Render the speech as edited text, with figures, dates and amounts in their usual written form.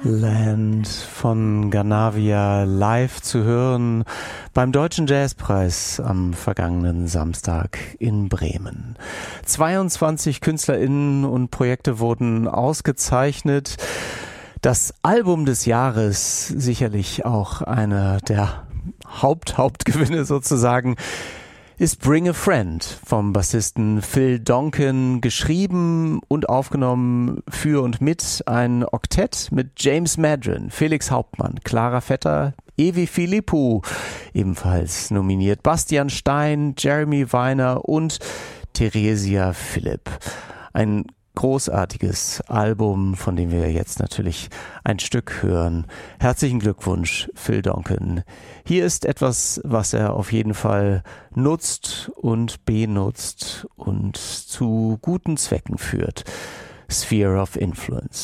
Land von Ganavia live zu hören beim Deutschen Jazzpreis am vergangenen Samstag in Bremen. 22 KünstlerInnen und Projekte wurden ausgezeichnet. Das Album des Jahres, sicherlich auch einer der Hauptgewinne sozusagen, ist Bring a Friend vom Bassisten Phil Donkin, geschrieben und aufgenommen für und mit ein Oktett mit James Madren, Felix Hauptmann, Clara Vetter, Evi Philippou, ebenfalls nominiert, Bastian Stein, Jeremy Weiner und Theresia Philipp. Ein großartiges Album, von dem wir jetzt natürlich ein Stück hören. Herzlichen Glückwunsch, Phil Donkin. Hier ist etwas, was er auf jeden Fall nutzt und benutzt und zu guten Zwecken führt. Sphere of Influence.